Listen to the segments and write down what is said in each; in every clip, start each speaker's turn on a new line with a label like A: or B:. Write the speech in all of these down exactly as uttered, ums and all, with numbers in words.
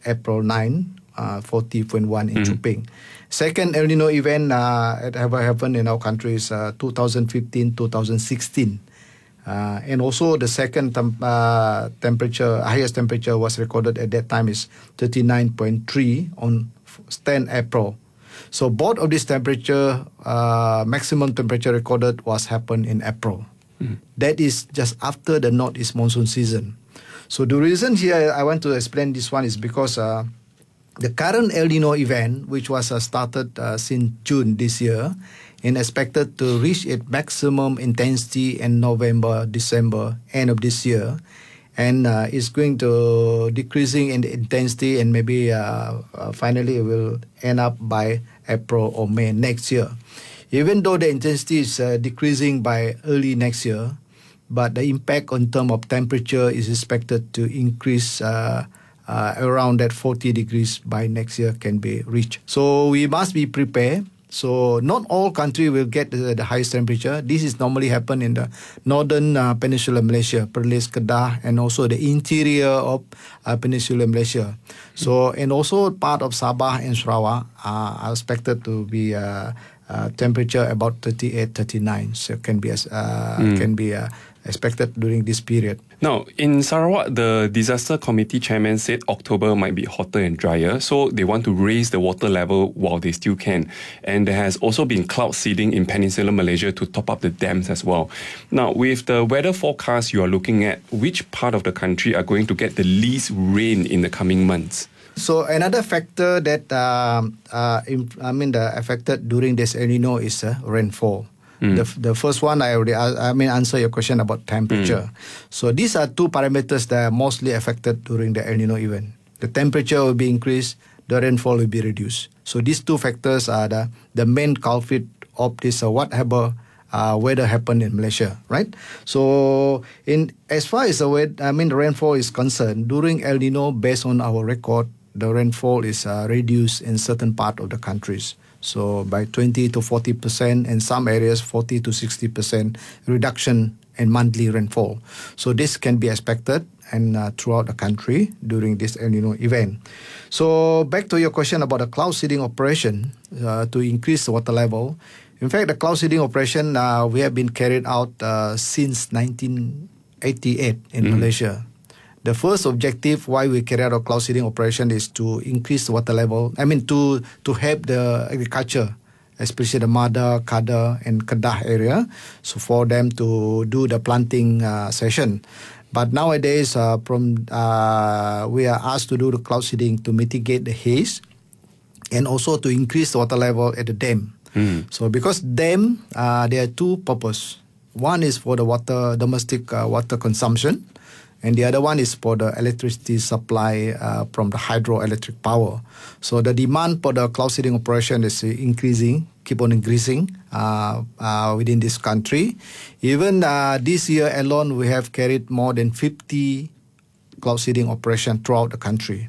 A: April ninth, uh, forty point one in mm. Chuping. Second El Nino event uh, that ever happened in our country is uh, twenty fifteen to twenty sixteen. Uh, and also the second tem- uh, temperature, highest temperature was recorded at that time is thirty-nine point three on tenth April. So both of these temperature, uh, maximum temperature recorded was happened in April. Mm. That is just after the northeast monsoon season. So the reason here I want to explain this one is because uh, the current El Nino event, which was uh, started uh, since June this year, and expected to reach its maximum intensity in November, December, end of this year, and uh, is going to decreasing in the intensity, and maybe uh, uh, finally it will end up by April or May next year. Even though the intensity is uh, decreasing by early next year, but the impact on terms of temperature is expected to increase uh, uh, around that forty degrees by next year can be reached. So we must be prepared. So not all country will get the, the highest temperature. This is normally happen in the northern uh, Peninsula Malaysia, Perlis, Kedah, and also the interior of uh, Peninsula Malaysia. So and also part of Sabah and Sarawak uh, are expected to be uh, uh, temperature about thirty-eight, thirty-nine. So can be as uh, mm. can be uh, expected during this period.
B: Now, in Sarawak, the disaster committee chairman said October might be hotter and drier, so they want to raise the water level while they still can. And there has also been cloud seeding in Peninsular Malaysia to top up the dams as well. Now, with the weather forecast you are looking at, which part of the country are going to get the least rain in the coming months?
A: So another factor that uh, uh, I mean the affected during this El Nino is uh, rainfall. Mm. The the first one I already I mean answer your question about temperature. Mm. So these are two parameters that are mostly affected during the El Nino event. The temperature will be increased, the rainfall will be reduced. So these two factors are the the main culprit of this uh, whatever uh, weather happened in Malaysia, right? So in as far as the weather, I mean the rainfall is concerned, during El Nino, based on our record, the rainfall is uh, reduced in certain part of the countries. So by twenty to forty percent, in some areas forty to sixty percent reduction in monthly rainfall. So this can be expected and uh, throughout the country during this El Nino event. So back to your question about the cloud seeding operation uh, to increase the water level. In fact, the cloud seeding operation uh, we have been carried out uh, since nineteen eighty-eight in mm-hmm. Malaysia. The first objective why we carry out a cloud seeding operation is to increase the water level. I mean, to to help the agriculture, especially the Mada, Kada, and Kedah area, so for them to do the planting uh, session. But nowadays, uh, from uh, we are asked to do the cloud seeding to mitigate the haze, and also to increase the water level at the dam. Mm. So because dam, uh, there are two purposes. One is for the water domestic uh, water consumption. And the other one is for the electricity supply uh, from the hydroelectric power. So the demand for the cloud seeding operation is increasing, keep on increasing uh, uh, within this country. Even uh, this year alone, we have carried more than fifty cloud seeding operation throughout the country.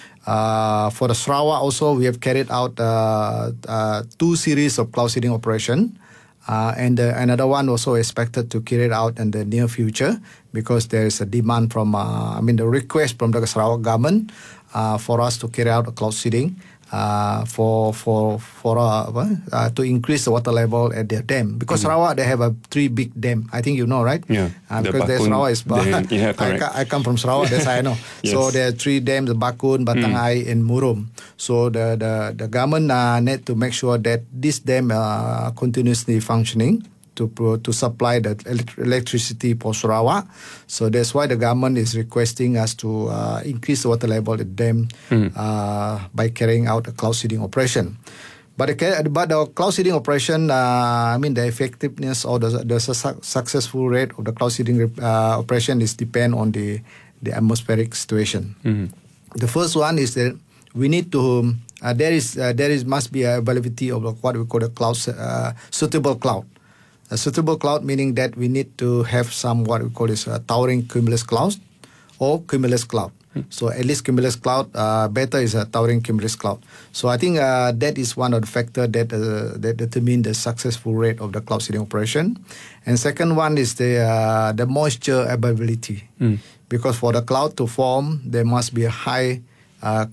A: Uh, for the Sarawak also, we have carried out uh, uh, two series of cloud seeding operation. Uh, and uh, another one also expected to carry it out in the near future because there is a demand from, uh, I mean, the request from the Sarawak government uh, for us to carry out a cloud seeding uh, for for for uh, uh, to increase the water level at their dam. Because mm-hmm. Sarawak, they have a three big dam. I think you know, right?
B: Yeah.
A: Uh, because the Sarawak is,
B: dam. Yeah, correct.
A: I, I come from Sarawak, that's how I know. Yes. So there are three dams, the Bakun, Batangai, mm. and Murum. So the the, the government uh, need to make sure that this dam uh, continuously functioning to to supply the electricity for Sarawak. So that's why the government is requesting us to uh, increase the water level at the dam mm. uh, by carrying out a cloud seeding operation. But the, but the cloud seeding operation, uh, I mean the effectiveness or the, the su- successful rate of the cloud seeding uh, operation is depend on the, the atmospheric situation. Mm-hmm. The first one is that we need to uh, there is uh, there is must be a availability of what we call a cloud uh, suitable cloud. A suitable cloud meaning that we need to have some what we call is a towering cumulus cloud or cumulus cloud. Hmm. So at least cumulus cloud, uh, better is a towering cumulus cloud. So I think uh, that is one of the factors that uh, that determine the successful rate of the cloud seeding operation. And second one is the uh, the moisture availability. Hmm. Because for the cloud to form, there must be a high uh,